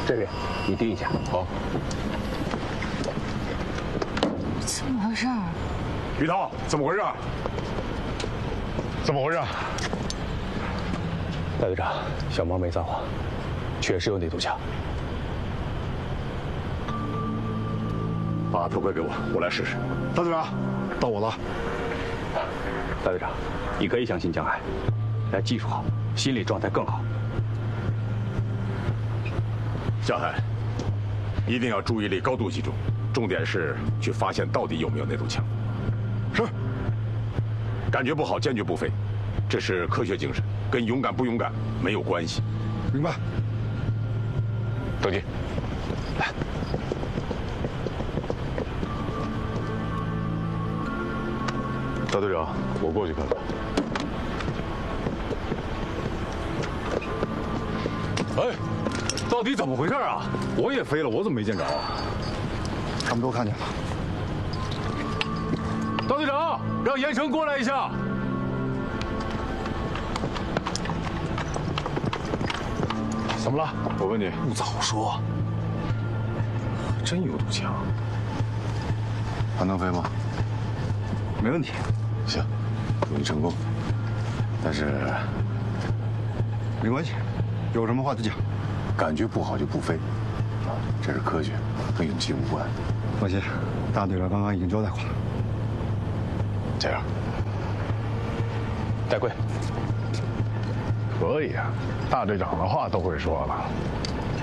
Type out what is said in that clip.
这里，你盯一下。好。 怎么回事？ 于涛，怎么回事？怎么回事？ 大队长，小猫没撒谎，确实有那堵墙。 把头盔给我，我来试试。大队长，到我了。 大队长，你可以相信江海，来技术好，心理状态更好。 江海，一定要注意力高度集中，重点是去发现到底有没有那堵墙。是。感觉不好，坚决不飞，这是科学精神，跟勇敢不勇敢没有关系。明白。登记。来。大队长，我过去看看。哎，到底怎么回事啊？我也飞了，我怎么没见着啊？ 他们都看见了。 大队长，让严成过来一下。怎么了？我问你。 不早说。 真有堵墙。 还能飞吗？ 没问题。 行，祝你成功。但是没关系，有什么话就讲。感觉不好就不飞，啊，这是科学，跟运气无关。放心，大队长刚刚已经交代过了。这样， 带队。 可以啊，大队长的话都会说了。